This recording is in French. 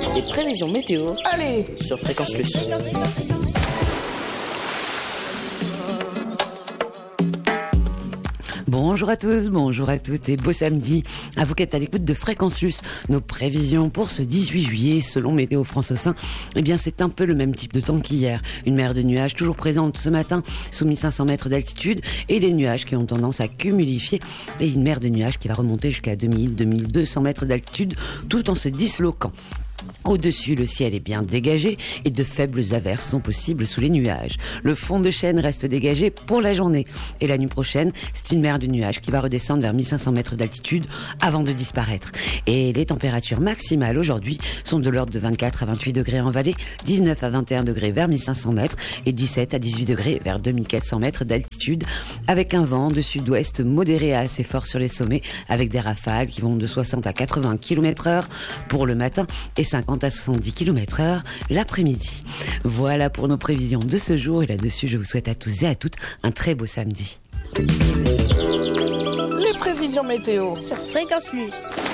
Les prévisions météo. Allez, sur Fréquence Plus. Bonjour à tous, bonjour à toutes et beau samedi. À vous qui êtes à l'écoute de Fréquence Plus. Nos prévisions pour ce 18 juillet, selon Météo France au sein, eh bien c'est un peu le même type de temps qu'hier. Une mer de nuages toujours présente ce matin, sous 1500 mètres d'altitude, et des nuages qui ont tendance à cumulifier, et une mer de nuages qui va remonter jusqu'à 2000-2200 mètres d'altitude, tout en se disloquant. Au-dessus, le ciel est bien dégagé et de faibles averses sont possibles sous les nuages. Le fond de chaîne reste dégagé pour la journée. Et la nuit prochaine, c'est une mer de nuages qui va redescendre vers 1500 mètres d'altitude avant de disparaître. Et les températures maximales aujourd'hui sont de l'ordre de 24 à 28 degrés en vallée, 19 à 21 degrés vers 1500 mètres et 17 à 18 degrés vers 2400 mètres d'altitude, avec un vent de sud-ouest modéré à assez fort sur les sommets, avec des rafales qui vont de 60 à 80 km/h pour le matin et 50 à 70 km/h l'après-midi. Voilà pour nos prévisions de ce jour et là-dessus je vous souhaite à tous et à toutes un très beau samedi. les prévisions météo sur Fréquence Plus.